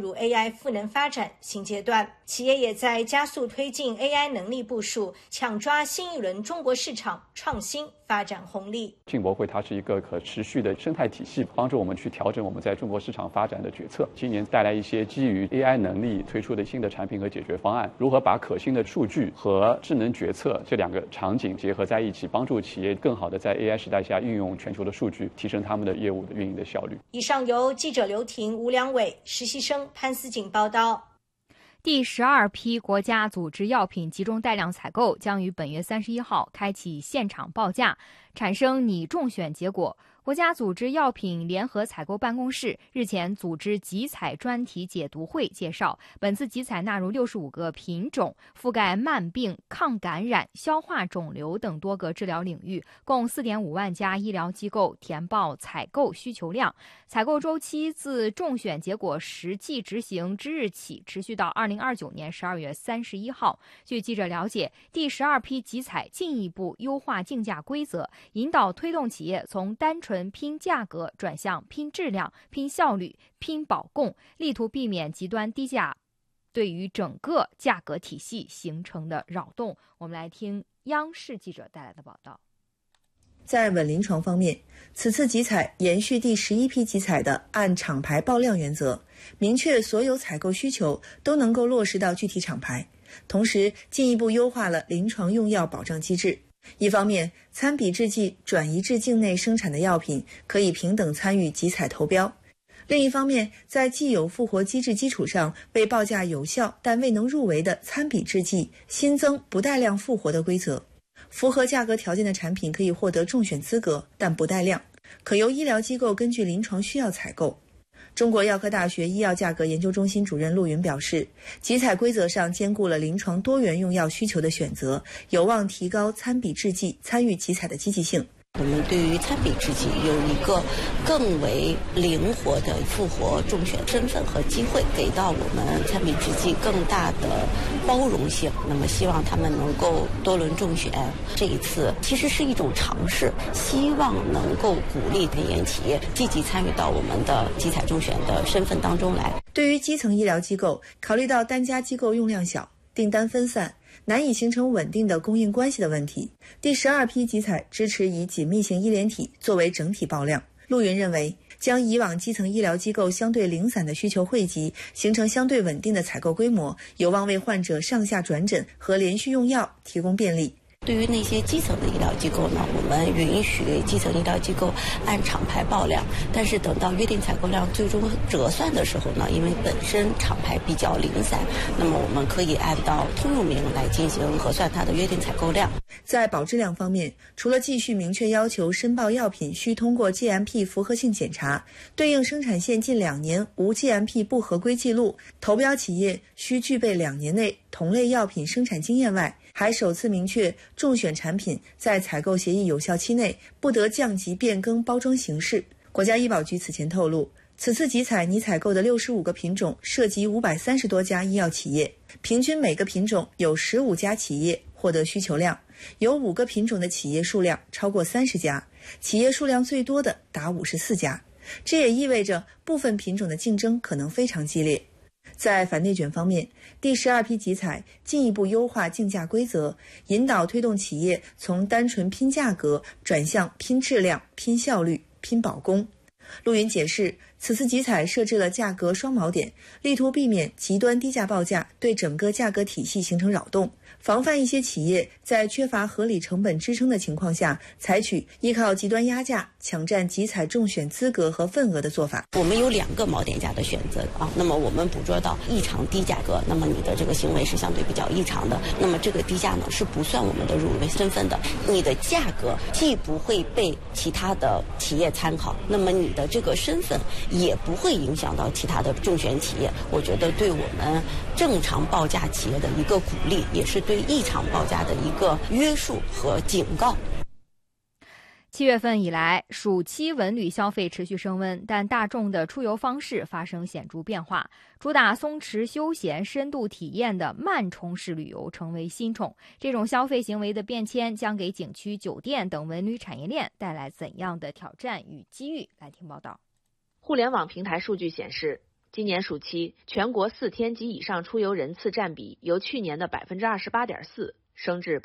入 AI 赋能发展新阶段。企业也在加速推进 AI 能力部署，抢抓新一轮中国市场创新发展红利。 进博会它是一个可持续的生态体系，帮助我们去调整我们在中国市场发展的决策。今年带来一些基于 AI 能力推出的新的产品和解决方案，如何把可信的数据和智能决策这两个场景结合在一起，帮助企业更好的在 AI 时代下运用全球的数据，提升他们的业务的运营的效率。 以上由记者刘婷、吴良伟、实习生潘思锦报道。 第12批国家组织药品集中带量采购将于本月31号开启现场报价，产生拟中选结果。国家组织药品联合采购办公室日前组织集采专题解读会，介绍本次集采纳入65个品种，覆盖慢病、抗感染、消化肿瘤等多个治疗领域，共4.5万家医疗机构填报采购需求量。采购周期自中选结果实际执行之日起，持续到2029年12月31号。据记者了解，第12批集采进一步优化竞价规则，引导推动企业从单纯拼价格转向拼质量、拼效率、拼保供，力图避免极端低价对于整个价格体系形成的扰动。我们来听央视记者带来的报道。 在稳临床方面，此次集采延续第11批集采的按厂牌报量原则，明确所有采购需求都能够落实到具体厂牌，同时进一步优化了临床用药保障机制。一方面，参比制剂转移至境内生产的药品可以平等参与集采投标；另一方面，在既有复活机制基础上，被报价有效但未能入围的参比制剂新增不带量复活的规则。符合价格条件的产品可以获得中选资格，但不带量，可由医疗机构根据临床需要采购。中国药科大学医药价格研究中心主任陆云表示，集采规则上兼顾了临床多元用药需求的选择，有望提高参比制剂参与集采的积极性。 我们对于参比制剂有一个更为灵活的复活中选身份和机会，给到我们参比制剂更大的包容性。那么希望他们能够多轮中选，这一次其实是一种尝试，希望能够鼓励培研企业积极参与到我们的集采中选的身份当中来。 对于基层医疗机构，考虑到单家机构用量小、订单分散，难以形成稳定的供应关系的问题，第12批集采支持以紧密型医联体作为整体报量。陆云认为，将以往基层医疗机构相对零散的需求汇集，形成相对稳定的采购规模，有望为患者上下转诊和连续用药提供便利。 对于那些基层的医疗机构呢，我们允许基层医疗机构按厂牌报量，但是等到约定采购量最终折算的时候呢，因为本身厂牌比较零散，那么我们可以按照通用名来进行核算它的约定采购量。 在保质量方面，除了继续明确要求申报药品需通过 GMP 符合性检查，对应生产线近2年无 GMP 不合规记录，投标企业需具备2年内同类药品生产经验外，还首次明确中选产品在采购协议有效期内不得降级变更包装形式。国家医保局此前透露，此次集采拟采购的65个品种涉及530多家医药企业，平均每个品种有15家企业获得需求量，有5个品种的企业数量超过30家，企业数量最多的达54家。这也意味着部分品种的竞争可能非常激烈。在反内卷方面，第12批集采进一步优化竞价规则，引导推动企业从单纯拼价格转向拼质量、拼效率、拼保供。陆云解释，此次集采设置了价格双锚点，力图避免极端低价报价对整个价格体系形成扰动，防范一些企业在缺乏合理成本支撑的情况下，采取依靠极端压价抢占集采中选资格和份额的做法。 我们有2个锚点价的选择那么我们捕捉到异常低价格，那么你的这个行为是相对比较异常的，那么这个低价呢是不算我们的入围身份的。你的价格既不会被其他的企业参考，那么你的这个身份也不会影响到其他的中选企业。我觉得对我们正常报价企业的一个鼓励，也是对异常报价的一个约束和警告。 7月份以来，暑期文旅消费持续升温，但大众的出游方式发生显著变化。主打松弛休闲、深度体验的慢充式旅游成为新宠。这种消费行为的变迁将给景区、酒店等文旅产业链带来怎样的挑战与机遇？来听报道。 互联网平台数据显示， 今年暑期，全国4天及以上出游人次占比由去年的28.4%升至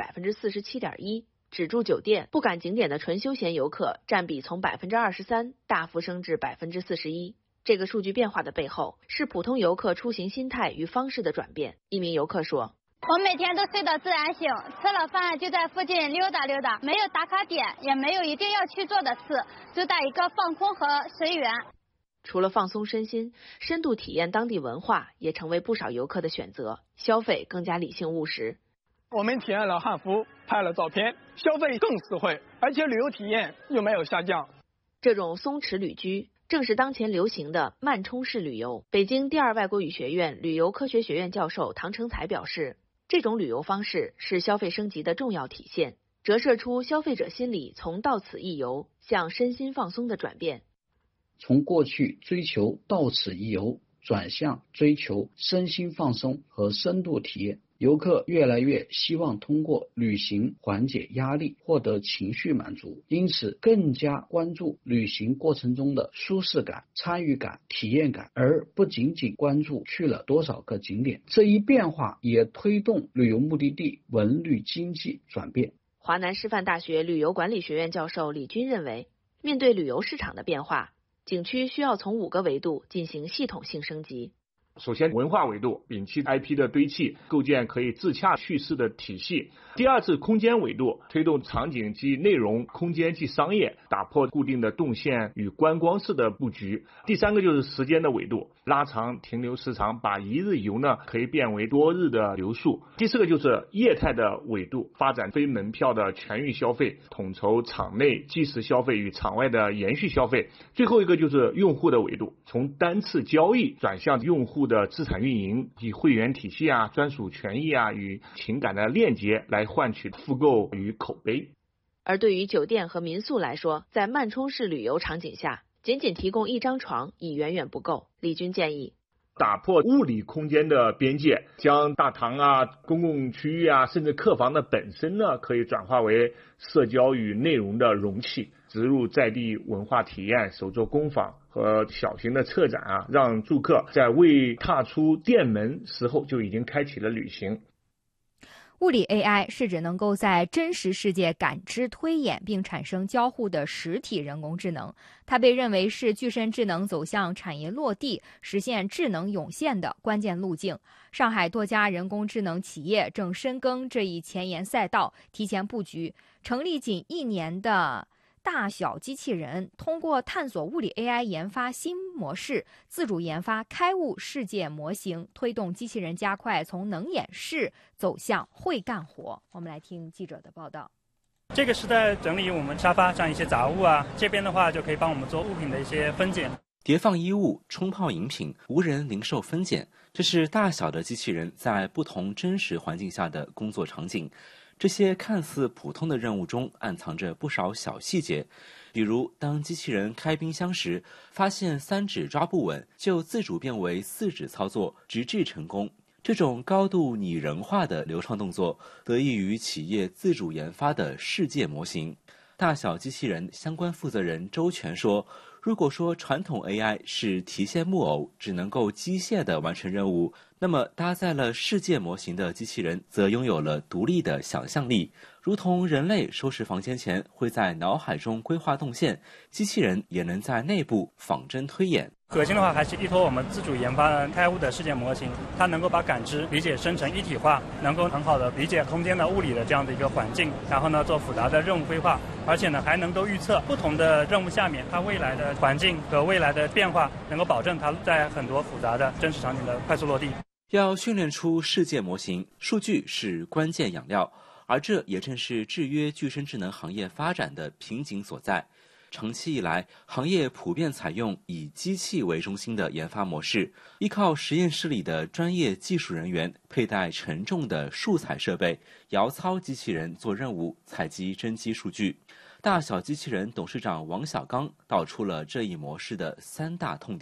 47.1%，只住酒店不赶景点的纯休闲游客占比从23%大幅升至41%。这个数据变化的背后，是普通游客出行心态与方式的转变。一名游客说：“ 我每天都睡到自然醒，吃了饭就在附近溜达溜达，没有打卡点，也没有一定要去做的事，主打一个放空和随缘。” 除了放松身心，深度体验当地文化也成为不少游客的选择，消费更加理性务实。 我们体验了汉服，拍了照片，消费更实惠，而且旅游体验又没有下降。 这种松弛旅居正是当前流行的慢充式旅游。北京第二外国语学院旅游科学学院教授唐成才表示，这种旅游方式是消费升级的重要体现，折射出消费者心理从到此一游向身心放松的转变。 从过去追求到此一游，转向追求身心放松和深度体验。游客越来越希望通过旅行缓解压力，获得情绪满足，因此更加关注旅行过程中的舒适感、参与感、体验感，而不仅仅关注去了多少个景点。这一变化也推动旅游目的地文旅经济转变。 华南师范大学旅游管理学院教授李军认为，面对旅游市场的变化，景区需要从5个维度进行系统性升级。 首先，文化维度，摒弃 IP 的堆砌，构建可以自洽叙事的体系。第二是空间维度，推动场景即内容，空间即商业，打破固定的动线与观光式的布局。第三个就是时间的维度，拉长停留时长，把一日游呢可以变为多日的留宿。第四个就是业态的维度，发展非门票的全域消费，统筹场内即时消费与场外的延续消费。最后一个就是用户的维度，从单次交易转向用户的资产运营，以会员体系啊、专属权益啊与情感的链接来换取复购与口碑。 而对于酒店和民宿来说，在慢充式旅游场景下，仅提供1张床已远远不够。李军建议打破物理空间的边界，将大堂啊、公共区域啊，甚至客房的本身呢，可以转化为社交与内容的容器，植入在地文化体验、手作工坊和小型的策展啊，让住客在未踏出店门时候就已经开启了旅行。 物理 AI 是指能够在真实世界感知、推演并产生交互的实体人工智能，它被认为是具身智能走向产业落地、实现智能涌现的关键路径。上海多家人工智能企业正深耕这一前沿赛道，提前布局，成立仅1年的大小机器人，通过探索物理 AI 研发新模式，自主研发开悟世界模型，推动机器人加快从能演示走向会干活。我们来听记者的报道。 这个是在整理我们沙发上一些杂物啊，这边的话就可以帮我们做物品的一些分拣。 叠放衣物、冲泡饮品、无人零售分拣，这是大小的机器人在不同真实环境下的工作场景。这些看似普通的任务中暗藏着不少小细节，比如当机器人开冰箱时，发现3指抓不稳，就自主变为4指操作，直至成功。这种高度拟人化的流畅动作，得益于企业自主研发的世界模型。大小机器人相关负责人周全说，如果说传统 AI 是提线木偶，只能够机械地完成任务，那么搭载了世界模型的机器人则拥有了独立的想象力，如同人类收拾房间前会在脑海中规划动线，机器人也能在内部仿真推演。 核心的话还是依托我们自主研发的开悟的世界模型，它能够把感知、理解生成一体化，能够很好的理解空间的物理的这样的一个环境，然后呢做复杂的任务规划，而且呢还能够预测不同的任务下面它未来的环境和未来的变化，能够保证它在很多复杂的真实场景的快速落地。 要训练出世界模型，数据是关键养料，而这也正是制约具身智能行业发展的瓶颈所在。长期以来，行业普遍采用以机器为中心的研发模式，依靠实验室里的专业技术人员佩戴沉重的数采设备，摇操机器人做任务，采集真机数据。大小机器人董事长王小刚道出了这一模式的3大痛点。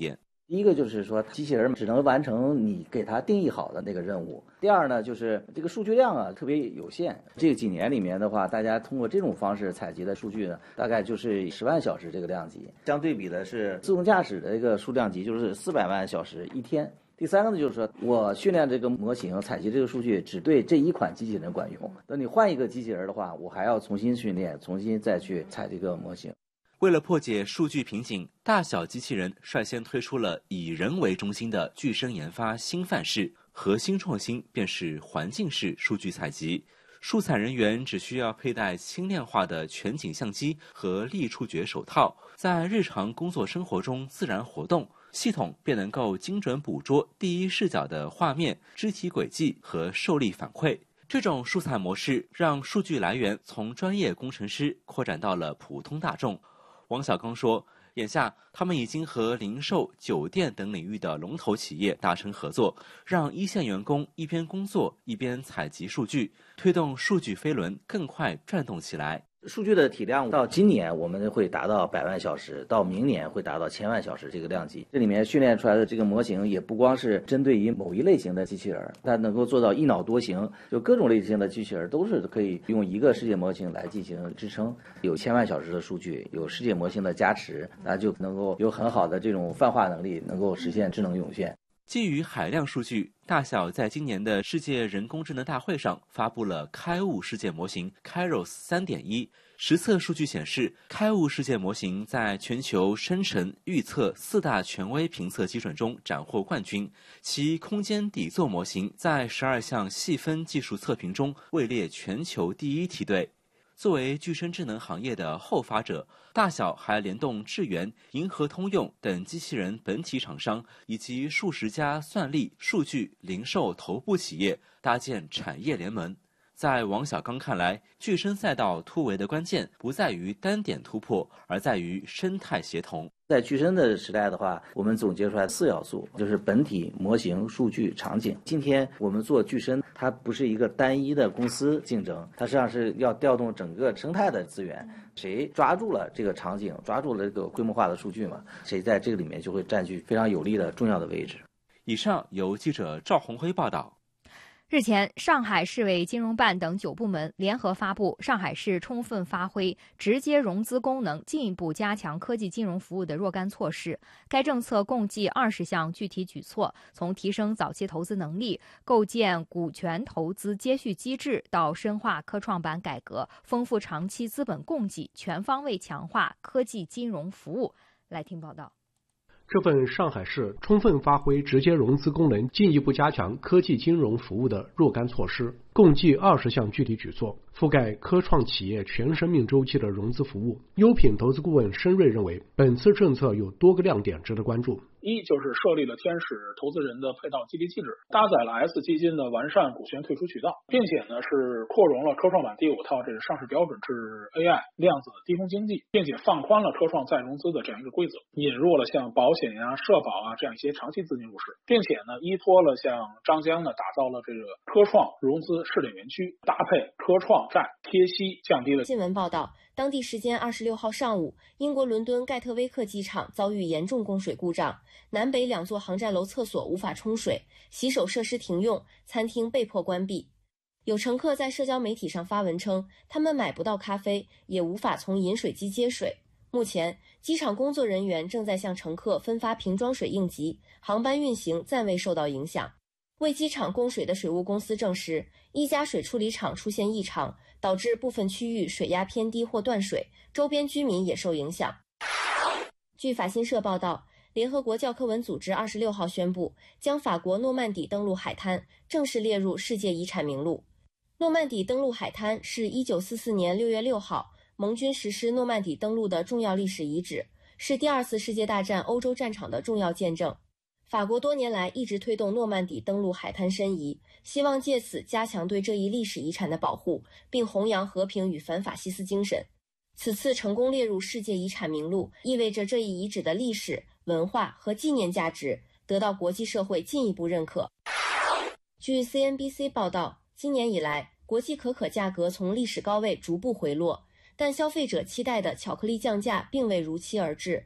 第一个就是说，机器人只能完成你给它定义好的那个任务。第二呢，就是这个数据量啊特别有限。这几年里面的话，大家通过这种方式采集的数据呢，大概就是10万小时这个量级。相对比的是自动驾驶的这个数量级，就是400万小时一天。第三个呢，就是说我训练这个模型，采集这个数据只对这一款机器人管用。等你换一个机器人的话，我还要重新训练，重新再去采这个模型。 为了破解数据瓶颈，大小机器人率先推出了以人为中心的具身研发新范式，核心创新便是环境式数据采集。数采人员只需要佩戴轻量化的全景相机和力触觉手套，在日常工作生活中自然活动，系统便能够精准捕捉第一视角的画面、肢体轨迹和受力反馈。这种数采模式让数据来源从专业工程师扩展到了普通大众。王小刚说，眼下他们已经和零售、酒店等领域的龙头企业达成合作，让一线员工一边工作一边采集数据，推动数据飞轮更快转动起来。 数据的体量到今年我们会达到100万小时，到明年会达到1000万小时这个量级。这里面训练出来的这个模型也不光是针对于某一类型的机器人，它能够做到一脑多形，就各种类型的机器人都是可以用一个世界模型来进行支撑。有1000万小时的数据，有世界模型的加持，那就能够有很好的这种泛化能力，能够实现智能涌现。 基于海量数据，大小在今年的世界人工智能大会上发布了开悟世界模型 Kairos 3.1。实测数据显示，开悟世界模型在全球生成预测4大权威评测基准中斩获冠军，其空间底座模型在12项细分技术测评中位列全球第一梯队。作为具身智能行业的后发者，大小还联动智源、银河通用等机器人本体厂商，以及数十家算力、数据、零售头部企业，搭建产业联盟。在王小刚看来，具身赛道突围的关键不在于单点突破，而在于生态协同。 在具身的时代的话，我们总结出来4要素，就是本体、模型、数据、场景。今天我们做具身，它不是一个单一的公司竞争，它实际上是要调动整个生态的资源。谁抓住了这个场景，抓住了这个规模化的数据嘛，谁在这个里面就会占据非常有利的重要的位置。 以上由记者赵红辉报道。 日前，上海市委金融办等9部门联合发布《上海市充分发挥直接融资功能，进一步加强科技金融服务的若干措施》。该政策共计20项具体举措，从提升早期投资能力、构建股权投资接续机制，到深化科创板改革、丰富长期资本供给，全方位强化科技金融服务。来听报道。 这份上海市充分发挥直接融资功能，进一步加强科技金融服务的若干措施，共计20项具体举措，覆盖科创企业全生命周期的融资服务。优品投资顾问申瑞认为，本次政策有多个亮点值得关注。 一就是设立了天使投资人的配套激励机制，搭载了 S 基金的完善股权退出渠道，并且呢是扩容了科创板第5套这个上市标准至 AI 量子低空经济，并且放宽了科创再融资的这样一个规则，引入了像保险呀、社保啊这样一些长期资金入市，并且呢依托了像张江呢打造了这个科创融资试点园区，搭配科创债贴息，降低了。 新闻报道，当地时间26号上午，英国伦敦盖特威克机场遭遇严重供水故障，南北2座航站楼厕所无法冲水，洗手设施停用，餐厅被迫关闭。有乘客在社交媒体上发文称，他们买不到咖啡，也无法从饮水机接水。目前，机场工作人员正在向乘客分发瓶装水应急，航班运行暂未受到影响。为机场供水的水务公司证实，一家水处理厂出现异常，导致部分区域水压偏低或断水，周边居民也受影响。据法新社报道，联合国教科文组织26号宣布，将法国诺曼底登陆海滩正式列入世界遗产名录。诺曼底登陆海滩是1944年6月6号盟军实施诺曼底登陆的重要历史遗址，是第2次世界大战欧洲战场的重要见证。法国多年来一直推动诺曼底登陆海滩申遗，希望借此加强对这一历史遗产的保护，并弘扬和平与反法西斯精神。此次成功列入世界遗产名录，意味着这一遗址的历史、文化和纪念价值得到国际社会进一步认可。据 CNBC 报道，今年以来，国际可可价格从历史高位逐步回落，但消费者期待的巧克力降价并未如期而至。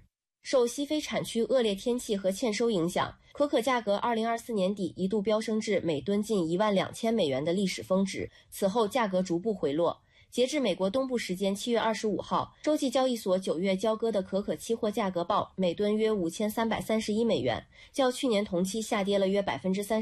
受西非产区恶劣天气和欠收影响，可可价格2024年底一度飙升至每吨近12000美元的历史峰值，此后价格逐步回落。截至美国东部时间7月25号，洲际交易所9月交割的可可期货价格报每吨约5331美元，较去年同期下跌了约30%。